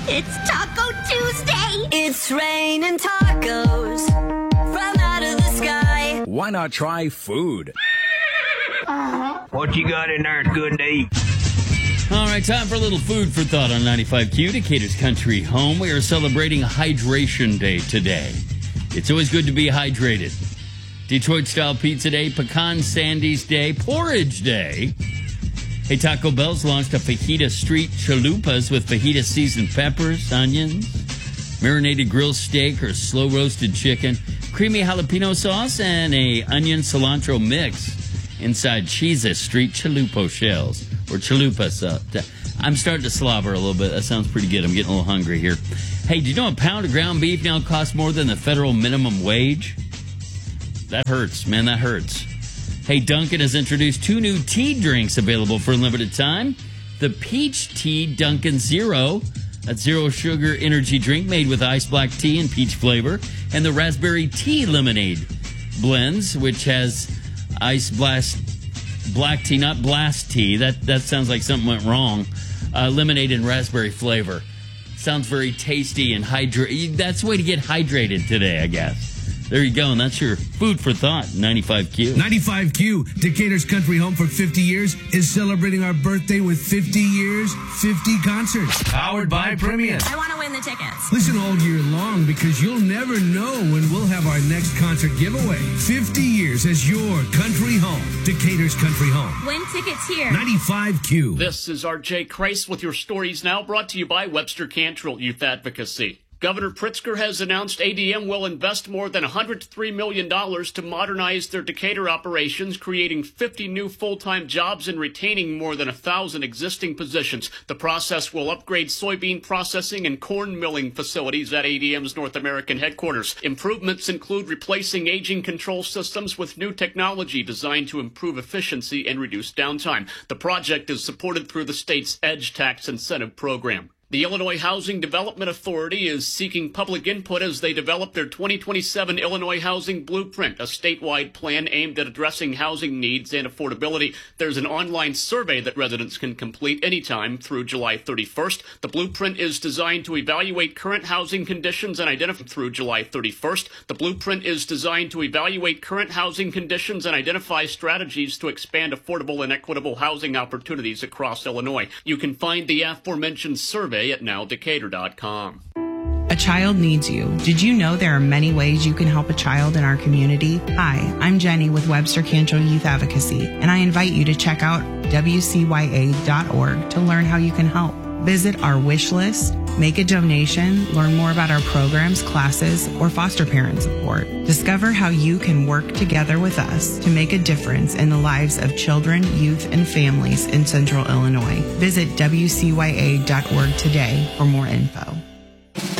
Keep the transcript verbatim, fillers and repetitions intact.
It's Taco Tuesday. It's raining tacos from out of the sky. Why not try food? What you got in there is good to eat. All right, time for a little food for thought on ninety-five Q, Decatur's Country Home. We are celebrating Hydration Day today. It's always good to be hydrated. Detroit-style pizza day, pecan sandies day, porridge day. Hey, Taco Bell's launched a fajita street chalupas with fajita seasoned peppers, onions, marinated grilled steak or slow-roasted chicken, creamy jalapeno sauce, and a onion cilantro mix inside cheese's street chalupa shells, or chalupas. Uh, I'm starting to slobber a little bit. That sounds pretty good. I'm getting a little hungry here. Hey, do you know a pound of ground beef now costs more than the federal minimum wage? That hurts, man. That hurts. Hey, Dunkin' has introduced two new tea drinks available for a limited time. The Peach Tea Dunkin' Zero, a zero-sugar energy drink made with iced black tea and peach flavor, and the Raspberry Tea Lemonade blends, which has ice blast black tea, not blast tea. That that sounds like something went wrong. Uh, lemonade and raspberry flavor. Sounds very tasty and hydrated. That's the way to get hydrated today, I guess. There you go, and that's your food for thought, ninety-five Q. ninety-five Q, Decatur's Country Home for fifty years, is celebrating our birthday with fifty years, fifty concerts. Powered by Premium. I want to win the tickets. Listen all year long because you'll never know when we'll have our next concert giveaway. fifty years as your country home. Decatur's Country Home. Win tickets here. ninety-five Q. This is R J Kreis with your stories now, brought to you by Webster Cantrell Youth Advocacy. Governor Pritzker has announced A D M will invest more than one hundred three million dollars to modernize their Decatur operations, creating fifty new full-time jobs and retaining more than one thousand existing positions. The process will upgrade soybean processing and corn milling facilities at A D M's North American headquarters. Improvements include replacing aging control systems with new technology designed to improve efficiency and reduce downtime. The project is supported through the state's EDGE tax incentive program. The Illinois Housing Development Authority is seeking public input as they develop their twenty twenty-seven Illinois Housing Blueprint, a statewide plan aimed at addressing housing needs and affordability. There's an online survey that residents can complete anytime through July thirty-first. The blueprint is designed to evaluate current housing conditions and identify through July thirty-first. The blueprint is designed to evaluate current housing conditions and identify strategies to expand affordable and equitable housing opportunities across Illinois. You can find the aforementioned survey at now decatur dot com. A child needs you. Did you know there are many ways you can help a child in our community? Hi, I'm Jenny with Webster Cantrell Youth Advocacy, and I invite you to check out W C Y A dot org to learn how you can help. Visit our wish list, make a donation, learn more about our programs, classes, or foster parent support. Discover how you can work together with us to make a difference in the lives of children, youth, and families in Central Illinois. Visit W C Y A dot org today for more info.